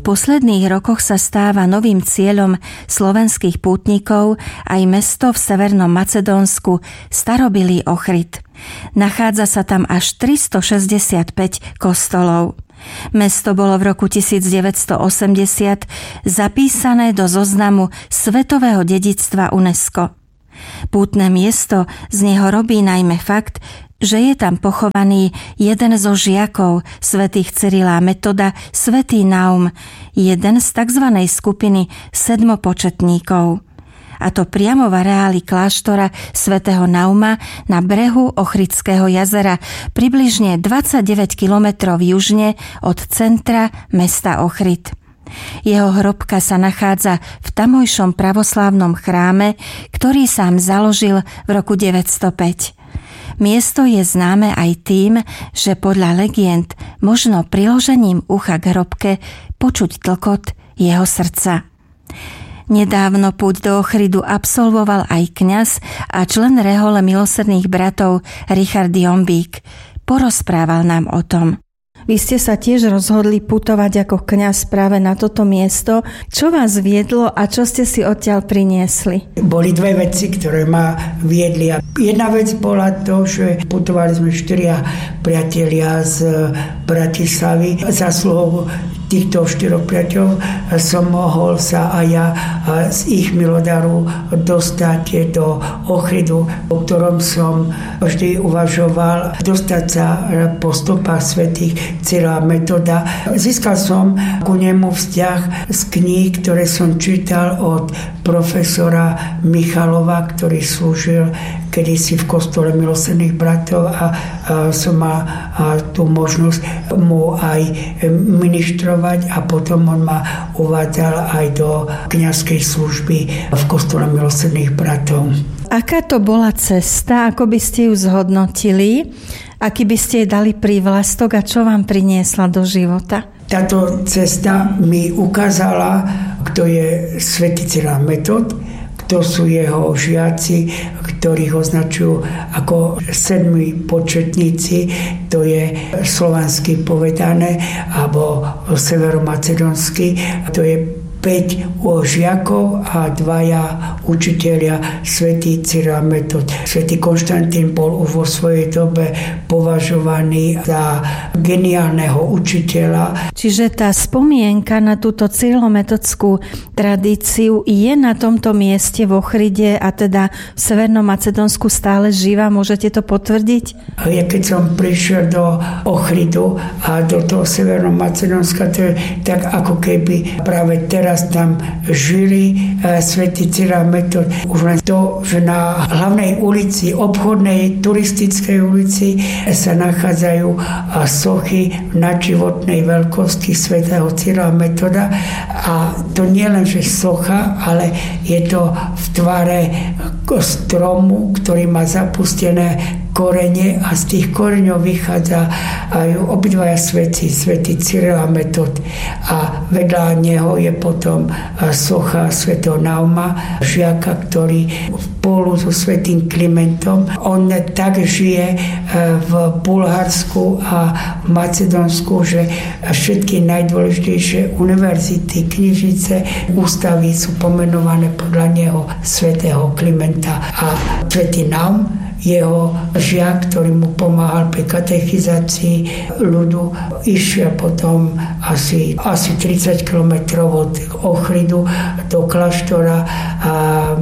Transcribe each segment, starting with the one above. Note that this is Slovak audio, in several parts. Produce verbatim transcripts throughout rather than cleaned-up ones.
posledných rokoch sa stáva novým cieľom slovenských pútnikov aj mesto v Severnom Macedónsku Starobilý Ochrid. Nachádza sa tam až tristošesťdesiatpäť kostolov. Mesto bolo v roku devätnásťstoosemdesiat zapísané do zoznamu Svetového dedičstva UNESCO. Pútne miesto z neho robí najmä fakt, že je tam pochovaný jeden zo žiakov svätých Cyrila a Metoda, svätý Naum, jeden z tzv. Skupiny sedmopočetníkov. A to priamo v areáli kláštora svätého Nauma na brehu Ochridského jazera, približne dvadsaťdeväť kilometrov južne od centra mesta Ochrid. Jeho hrobka sa nachádza v tamojšom pravoslávnom chráme, ktorý sám založil v roku deväťstopäť. Miesto je známe aj tým, že podľa legend možno priložením ucha k hrobke počuť tlkot jeho srdca. Nedávno púť do Ochridu absolvoval aj kňaz a člen rehole milosrdných bratov Richard Jombík. Porozprával nám o tom. Vy ste sa tiež rozhodli putovať ako kňaz práve na toto miesto. Čo vás viedlo a čo ste si odtiaľ priniesli? Boli dve veci, ktoré ma viedli. Jedna vec bola to, že putovali sme štyria priatelia z Bratislavy. Zasluhou týchto štyroch priateľov som mohol sa aj ja z ich milodaru dostať do Ochridu, o ktorom som vždy uvažoval dostať sa po stopách svätých Cyrila a Metoda. Získal som ku nemu vzťah z kníh, ktoré som čítal od profesora Michalova, ktorý slúžil kedysi v kostole milosrdných bratov a, a som mal a, tú možnosť mu aj ministrovať a potom on ma uvádzal aj do kňazskej služby v kostole milosrdných bratov. Aká to bola cesta, ako by ste ju zhodnotili? Aký by ste jej dali prívlastok a čo vám priniesla do života? Táto cesta mi ukázala, kto je svätý Cyril a Metod, kto sú jeho žiaci, ktorých označujú ako sedmi početníci, to je slovansky povedané, alebo severomacedonsky, to je päť žiakov a dvaja učitelia, svätý Cyril a Metod. Svätý Konštantín bol už vo svojej dobe považovaný za geniálneho učiteľa. Čiže tá spomienka na túto cyrilometodskú tradíciu je na tomto mieste v Ochride a teda v Severnom Macedónsku stále živá? Môžete to potvrdiť? Ja keď som prišiel do Ochridu a do toho Severného Macedónska, to je tak ako keby práve teraz tam žili e, svätý Cyril a Metod. Už len to, že na hlavnej ulici, obchodnej turistickej ulici sa nachádzajú sochy nadživotnej veľkosti svätého Cyrila a Metoda. A to nie len, že socha, ale je to v tvare stromu, ktorý má zapustené korene a z tých koreňov vychádza aj obidvaja svätí, svätý Cyril a Metod. A vedľa neho je potom socha svätého Nauma, žiaka, ktorý spolu so svätým Klimentom, on tak žije v Bulharsku a v Macedónsku, že všetky najdôležitejšie univerzity, knižnice, ústavy sú pomenované podľa neho svätého Klimenta. A svätý Naum, jeho žiak, ktorý mu pomáhal pri katechizácii ľudu, išiel potom asi, asi tridsať kilometrov od Ochridu do kláštora a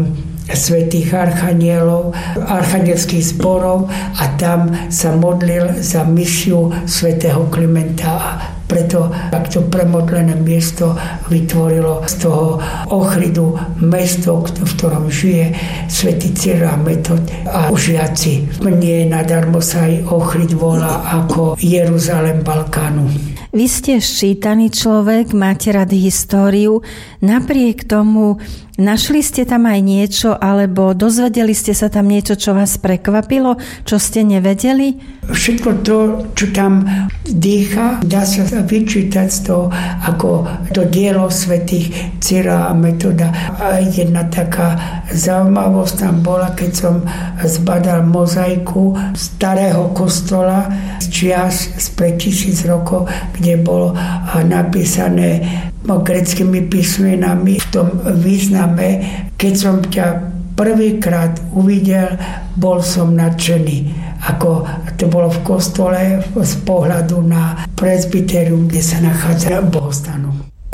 svätých archanielov, archanielských zborov a tam sa modlil za misiu svätého Klimenta. A preto takto premodlené miesto vytvorilo z toho Ochridu mesto, v ktorom žije svätý Cyril a Metod a žiaci. Nie nadarmo sa aj Ochrid volá ako Jeruzalém Balkánu. Vy ste ščítaný človek, máte rád históriu. Napriek tomu našli ste tam aj niečo, alebo dozvedeli ste sa tam niečo, čo vás prekvapilo, čo ste nevedeli? Všetko to, čo tam dýcha, dá sa vyčítať z toho, ako to dielo svätých Cyrila a Metoda. A jedna taká zaujímavosť tam bola, keď som zbadal mozaiku starého kostola z čias spred tisíc rokov, kde bolo napísané gréckymi písmenami v tom význame: keď som ťa prvýkrát uvidel, bol som nadšený. Ako to bolo v kostole z pohľadu na presbyterium, kde sa nachádza bohostan.